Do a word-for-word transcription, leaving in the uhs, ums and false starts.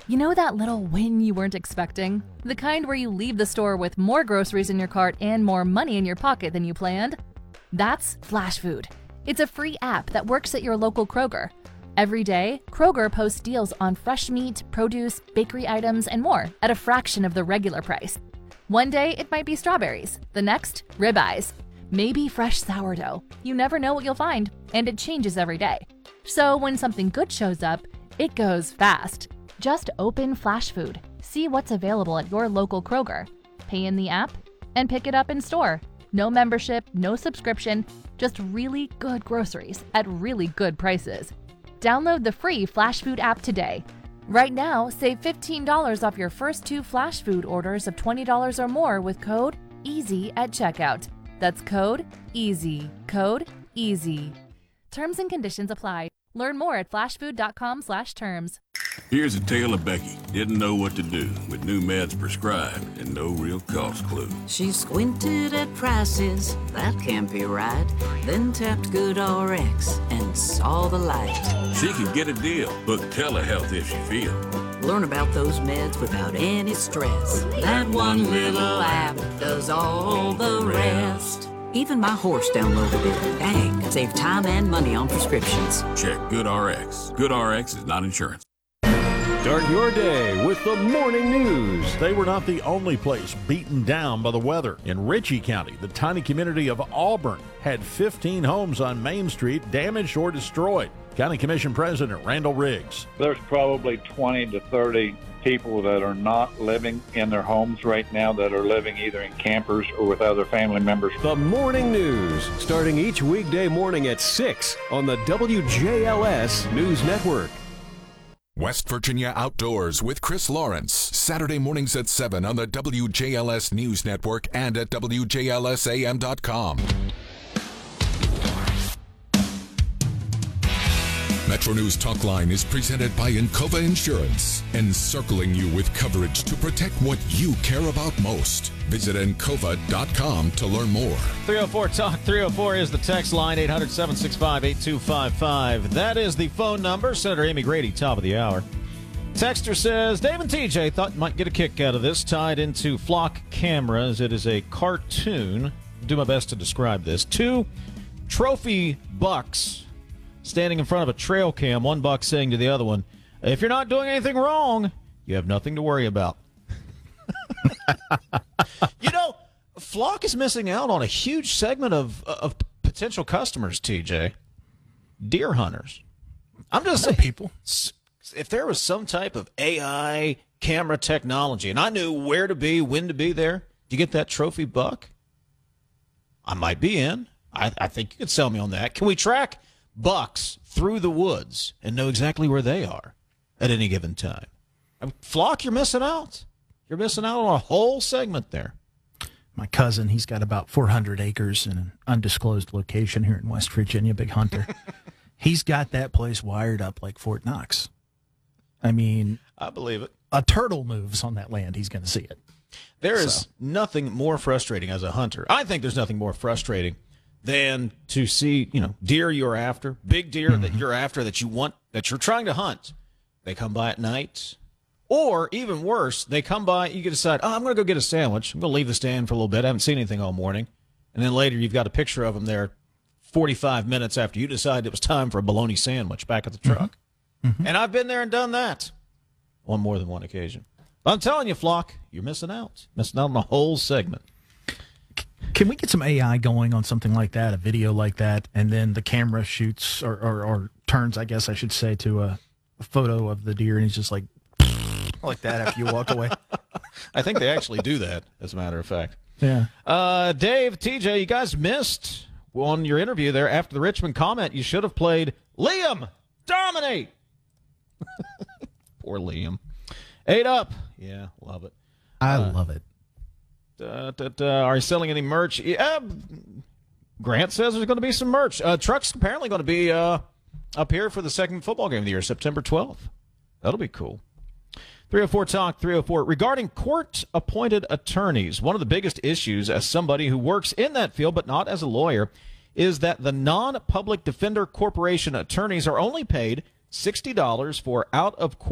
You know that little win you weren't expecting? The kind where you leave the store with more groceries in your cart and more money in your pocket than you planned? That's Flash Food. It's a free app that works at your local Kroger. Every day, Kroger posts deals on fresh meat, produce, bakery items, and more at a fraction of the regular price. One day, it might be strawberries. The next, ribeyes. Maybe fresh sourdough. You never know what you'll find, and it changes every day. So when something good shows up, it goes fast. Just open Flash Food, see what's available at your local Kroger, pay in the app, and pick it up in store. No membership, no subscription, just really good groceries at really good prices. Download the free Flash Food app today. Right now, save fifteen dollars off your first two Flash Food orders of twenty dollars or more with code EASY at checkout. That's code EASY. Code EASY. Terms and conditions apply. Learn more at flashfood.com slash terms. Here's a tale of Becky. Didn't know what to do with new meds prescribed and no real cost clue. She squinted at prices, that can't be right. Then tapped GoodRx and saw the light. She could get a deal. Book telehealth if she feel. Learn about those meds without any stress. That one little app does all the rest. Even my horse downloaded it. Dang, save time and money on prescriptions. Check GoodRx. GoodRx is not insurance. Start your day with the morning news. They were not the only place beaten down by the weather. In Ritchie County, the tiny community of Auburn had fifteen homes on Main Street damaged or destroyed. County Commission President Randall Riggs. There's probably twenty to thirty people that are not living in their homes right now, that are living either in campers or with other family members. The morning news, starting each weekday morning at six on the W J L S News Network. West Virginia Outdoors with Chris Lawrence, Saturday mornings at seven on the W J L S News Network and at W J L S A M dot com. Metro News Talkline is presented by Encova Insurance, encircling you with coverage to protect what you care about most. Visit encova dot com to learn more. three oh four talk three oh four is the text line, eight hundred, seven six five, eight two five five. That is the phone number. Senator Amy Grady, top of the hour. Texter says, Dave and T J thought you might get a kick out of this, tied into flock cameras. It is a cartoon. I'll do my best to describe this. Two trophy bucks standing in front of a trail cam, one buck saying to the other one, if you're not doing anything wrong, you have nothing to worry about. You know, Flock is missing out on a huge segment of of potential customers, T J. Deer hunters. I'm just saying, people, if there was some type of A I camera technology and I knew where to be, when to be there, do you get that trophy buck? I might be in. I, I think you could sell me on that. Can we track bucks through the woods and know exactly where they are at any given time? I mean, Flock, you're missing out. You're missing out on a whole segment there. My cousin, he's got about four hundred acres in an undisclosed location here in West Virginia, big hunter. He's got that place wired up like Fort Knox. I mean, I believe it. A turtle moves on that land, he's going to see it. There is So. nothing more frustrating as a hunter. I think there's nothing more frustrating than to see, you know, deer you're after, big deer mm-hmm. that you're after, that you want, that you're trying to hunt. They come by at night. Or, even worse, they come by, you can decide, oh, I'm going to go get a sandwich. I'm going to leave the stand for a little bit. I haven't seen anything all morning. And then later you've got a picture of them there forty-five minutes after you decided it was time for a bologna sandwich back at the truck. Mm-hmm. And I've been there and done that on more than one occasion. But I'm telling you, Flock, you're missing out. Missing out on a whole segment. Can we get some A I going on something like that, a video like that, and then the camera shoots or, or, or turns, I guess I should say, to a, a photo of the deer, and he's just like, like that after you walk away? I think they actually do that, as a matter of fact. Yeah. Uh, Dave, T J, you guys missed on your interview there after the Richmond comment. You should have played Liam, dominate. Poor Liam. Eight up. Yeah, love it. I uh, love it. Uh, uh, uh, are you selling any merch? Yeah, Grant says there's going to be some merch. Uh, truck's apparently going to be uh, up here for the second football game of the year, September twelfth. That'll be cool. three oh four Talk three oh four. Regarding court-appointed attorneys, one of the biggest issues as somebody who works in that field but not as a lawyer is that the non-public defender corporation attorneys are only paid sixty dollars for out-of-court